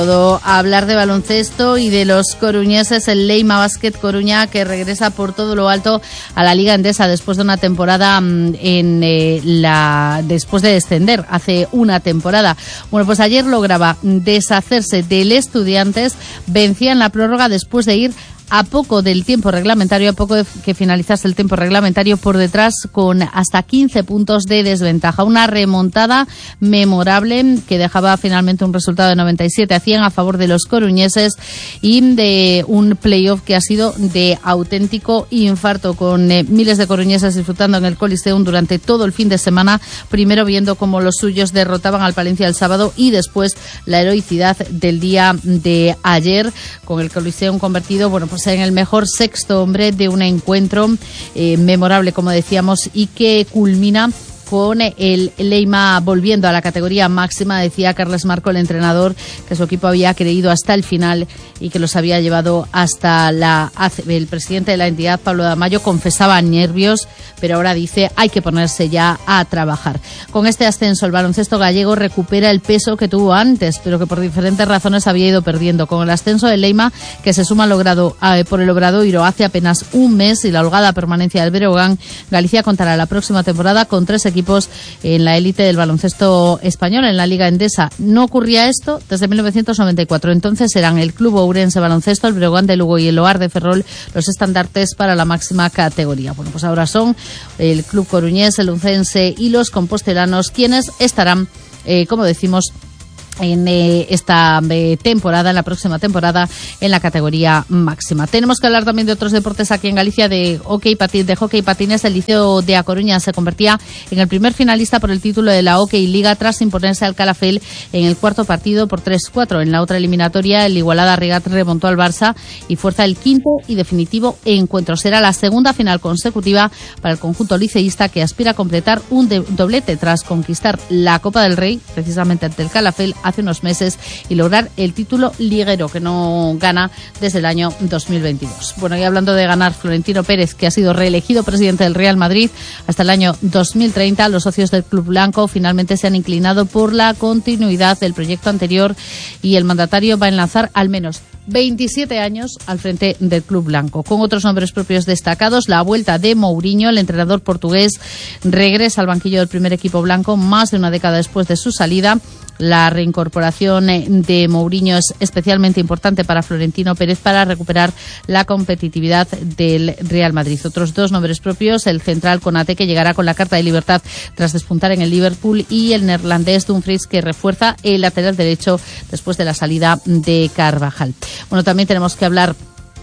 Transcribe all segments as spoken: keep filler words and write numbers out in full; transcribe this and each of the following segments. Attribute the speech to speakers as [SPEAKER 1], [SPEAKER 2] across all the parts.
[SPEAKER 1] A hablar de baloncesto y de los coruñeses, el Leima Basket Coruña, que regresa por todo lo alto a la Liga Endesa después de una temporada en eh, la después de descender hace una temporada. Bueno, pues ayer lograba deshacerse del Estudiantes, vencía en la prórroga después de ir a poco del tiempo reglamentario, a poco de que finalizase el tiempo reglamentario, por detrás con hasta quince puntos de desventaja. Una remontada memorable que dejaba finalmente un resultado de noventa y siete a cien a favor de los coruñeses y de un playoff que ha sido de auténtico infarto, con eh, miles de coruñeses disfrutando en el Coliseum durante todo el fin de semana, primero viendo cómo los suyos derrotaban al Palencia el sábado y después la heroicidad del día de ayer, con el Coliseum convertido, bueno, pues en el mejor sexto hombre de un encuentro eh, memorable, como decíamos, y que culmina con el Leima volviendo a la categoría máxima. Decía Carles Marco, el entrenador, que su equipo había creído hasta el final y que los había llevado hasta la A C B. El presidente de la entidad, Pablo Damayo, confesaba nervios, pero ahora dice hay que ponerse ya a trabajar. Con este ascenso, el baloncesto gallego recupera el peso que tuvo antes, pero que por diferentes razones había ido perdiendo. Con el ascenso del Leima, que se suma logrado eh, por el Obradoiro hace apenas un mes, y la holgada permanencia del Breogán, Galicia contará la próxima temporada con tres equipos en la élite del baloncesto español, en la Liga Endesa. No ocurría esto desde mil novecientos noventa y cuatro. Entonces eran el Club Ourense Baloncesto, el Breogán de Lugo y el Oar de Ferrol los estandartes para la máxima categoría. Bueno, pues ahora son el Club Coruñés, el Uncense y los compostelanos quienes estarán, eh, como decimos, en eh, esta eh, temporada, en la próxima temporada, en la categoría máxima. Tenemos que hablar también de otros deportes aquí en Galicia, de hockey patín, de hockey patines. El Liceo de A Coruña se convertía en el primer finalista por el título de la Hockey Liga tras imponerse al Calafell en el cuarto partido por tres cuatro. En la otra eliminatoria, el Igualada Rigat remontó al Barça y fuerza el quinto y definitivo encuentro. Será la segunda final consecutiva para el conjunto liceísta, que aspira a completar un doblete tras conquistar la Copa del Rey, precisamente ante el Calafell, hace unos meses, y lograr el título liguero, que no gana desde el año dos mil veintidós. Bueno, y hablando de ganar, Florentino Pérez, que ha sido reelegido presidente del Real Madrid hasta el año dos mil treinta, los socios del Club Blanco finalmente se han inclinado por la continuidad del proyecto anterior y el mandatario va a enlazar al menos veintisiete años al frente del Club Blanco. Con otros nombres propios destacados, la vuelta de Mourinho, el entrenador portugués, regresa al banquillo del primer equipo blanco más de una década después de su salida. La reincorporación de Mourinho es especialmente importante para Florentino Pérez para recuperar la competitividad del Real Madrid. Otros dos nombres propios, el central Konate, que llegará con la carta de libertad tras despuntar en el Liverpool, y el neerlandés Dumfries, que refuerza el lateral derecho después de la salida de Carvajal. Bueno, también tenemos que hablar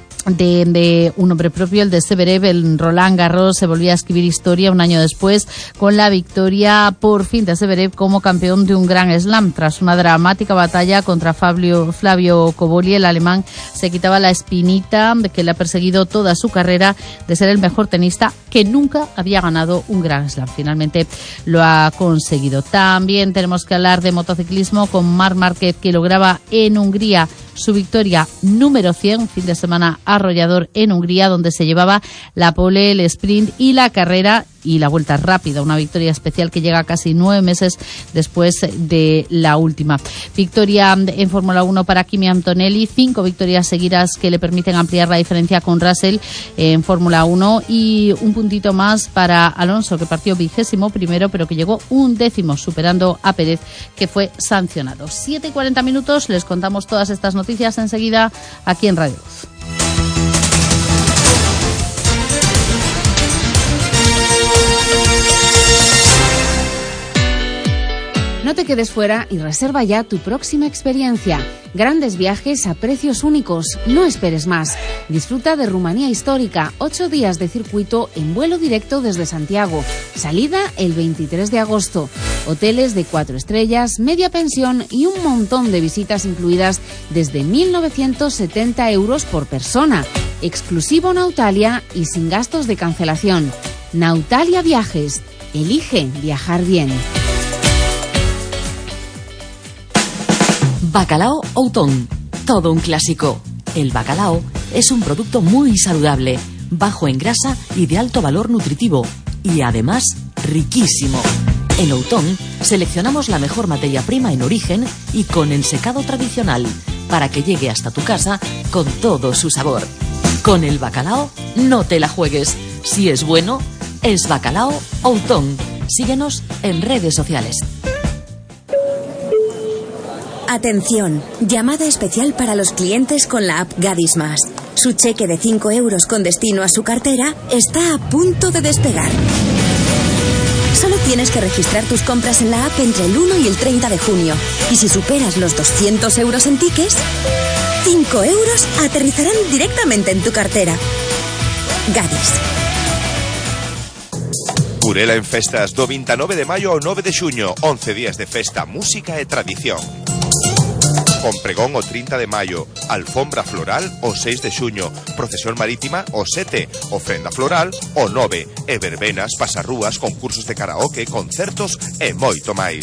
[SPEAKER 1] De, de un nombre propio, el de Severev. El Roland Garros se volvía a escribir historia un año después con la victoria por fin de Severev como campeón de un Grand Slam. Tras una dramática batalla contra Fabio, Flavio Cobolli, el alemán se quitaba la espinita que le ha perseguido toda su carrera de ser el mejor tenista que nunca había ganado un Grand Slam. Finalmente lo ha conseguido. También tenemos que hablar de motociclismo con Marc Márquez, que lograba en Hungría su victoria número cien, fin de semana arrollador en Hungría, donde se llevaba la pole, el sprint y la carrera y la vuelta rápida. Una victoria especial que llega casi nueve meses después de la última. Victoria en Fórmula uno para Kimi Antonelli, cinco victorias seguidas que le permiten ampliar la diferencia con Russell en Fórmula uno, y un puntito más para Alonso, que partió vigésimo primero, pero que llegó un décimo, superando a Pérez, que fue sancionado. siete y cuarenta minutos, les contamos todas estas noticias enseguida aquí en Radio Luz.
[SPEAKER 2] No te quedes fuera y reserva ya tu próxima experiencia. Grandes viajes a precios únicos. No esperes más. Disfruta de Rumanía Histórica. Ocho días de circuito en vuelo directo desde Santiago. Salida el veintitrés de agosto. Hoteles de cuatro estrellas, media pensión y un montón de visitas incluidas desde mil novecientos setenta euros por persona. Exclusivo Nautalia y sin gastos de cancelación. Nautalia Viajes. Elige viajar bien.
[SPEAKER 3] Bacalao Outón, todo un clásico. El bacalao es un producto muy saludable, bajo en grasa y de alto valor nutritivo, y además riquísimo. En Outón seleccionamos la mejor materia prima en origen y con ensecado tradicional para que llegue hasta tu casa con todo su sabor. Con el bacalao no te la juegues. Si es bueno, es Bacalao Outón. Síguenos en redes sociales.
[SPEAKER 4] Atención, llamada especial para los clientes con la app Gadis Más. Su cheque de cinco euros con destino a su cartera está a punto de despegar. Solo tienes que registrar tus compras en la app entre el uno y el treinta de junio. Y si superas los doscientos euros en tickets, cinco euros aterrizarán directamente en tu cartera. Gadis.
[SPEAKER 5] Burela en festas do veintinueve de maio ao nove de xuño. once días de festa, música e tradición. Con pregón o trinta de maio, alfombra floral o seis de xuño, procesión marítima o sete, ofrenda floral o nove, e verbenas, pasarrúas, concursos de karaoke, concertos e moito máis.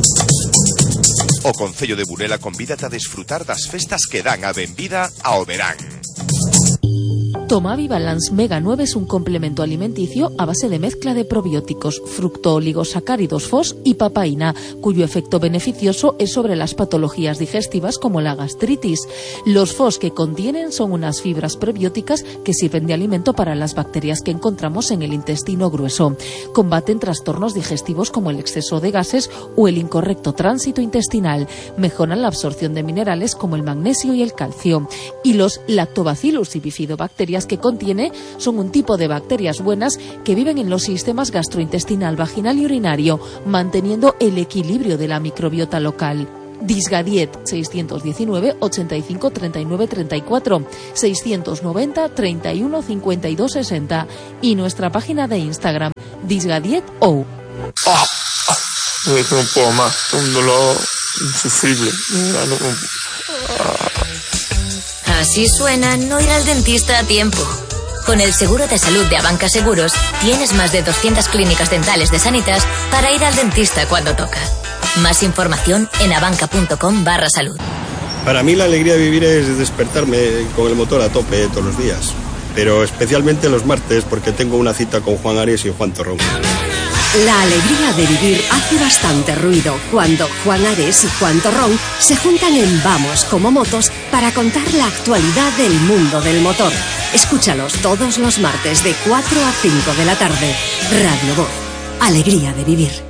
[SPEAKER 5] O Concello de Burela convídate a desfrutar das festas que dan a benvida ao verán.
[SPEAKER 6] Tomavi Balance Mega nueve es un complemento alimenticio a base de mezcla de probióticos, fructooligosacáridos F O S y papaína, cuyo efecto beneficioso es sobre las patologías digestivas como la gastritis. Los F O S que contienen son unas fibras prebióticas que sirven de alimento para las bacterias que encontramos en el intestino grueso. Combaten trastornos digestivos como el exceso de gases o el incorrecto tránsito intestinal. Mejoran la absorción de minerales como el magnesio y el calcio. Y los lactobacillus y bifidobacterias que contiene son un tipo de bacterias buenas que viven en los sistemas gastrointestinal, vaginal y urinario, manteniendo el equilibrio de la microbiota local. Disgadiet seiscientos diecinueve ochenta y cinco treinta y nueve treinta y cuatro, seiscientos noventa treinta y uno cincuenta y dos sesenta y nuestra página de Instagram Disgadiet O.
[SPEAKER 7] Ah, ah, no puedo más, un dolor insufrible. Ah.
[SPEAKER 8] Así suena no ir al dentista a tiempo. Con el seguro de salud de Abanca Seguros, tienes más de doscientas clínicas dentales de Sanitas para ir al dentista cuando toca. Más información en abanca.com barra salud.
[SPEAKER 9] Para mí la alegría de vivir es despertarme con el motor a tope todos los días. Pero especialmente los martes porque tengo una cita con Juan Ares y Juan Torrón.
[SPEAKER 10] La alegría de vivir hace bastante ruido cuando Juan Ares y Juan Torrón se juntan en Vamos como Motos para contar la actualidad del mundo del motor. Escúchalos todos los martes de cuatro a cinco de la tarde. Radio Voz. Alegría de vivir.